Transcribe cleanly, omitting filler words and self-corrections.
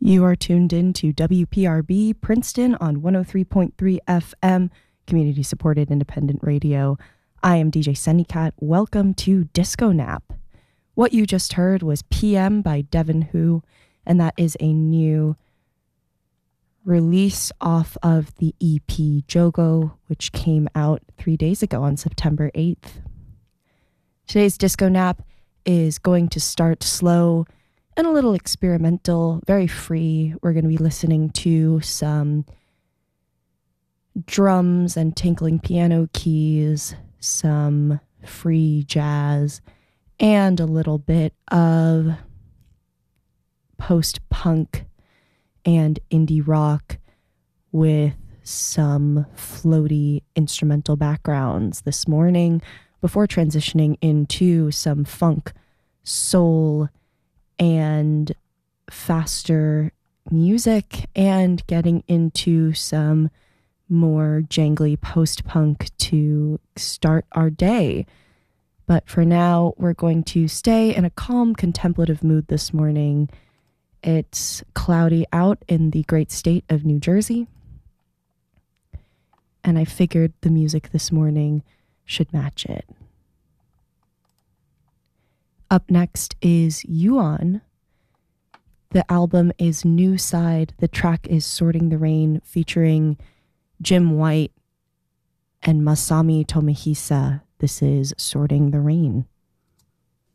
You are tuned in to WPRB Princeton on 103.3 FM, community supported independent radio. I am DJ Sennycat. Welcome to Disco Nap. What you just heard was PM by Devin Hu, and that is a new release off of the EP Jogo, which came out 3 days ago on September 8th. Today's Disco Nap is going to start slow and a little experimental, very free. We're going to be listening to some drums and tinkling piano keys, some free jazz, and a little bit of post-punk and indie rock with some floaty instrumental backgrounds this morning before transitioning into some funk, soul, and faster music and getting into some more jangly post-punk to start our day. But for now, we're going to stay in a calm, contemplative mood this morning. It's cloudy out in the great state of New Jersey, and I figured the music this morning should match it. Up next is Yuan. The album is New Side. The track is Sorting the Rain, featuring Jim White and Masami Tomohisa. This is Sorting the Rain.